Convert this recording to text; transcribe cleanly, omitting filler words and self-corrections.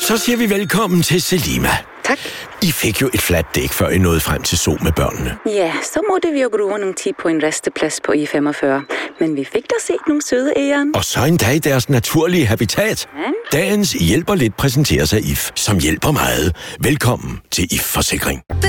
Så siger vi velkommen til Selima. Tak. I fik jo et fladt dæk, før I nåede frem til Zoo med børnene. Ja, så måtte vi jo bruge nogle tid på en resteplads på I-45. Men vi fik da set nogle søde æren. Og så endda i deres naturlige habitat. Dagens Hjælper Lidt præsenteres af IF, som hjælper meget. Velkommen til IF Forsikring.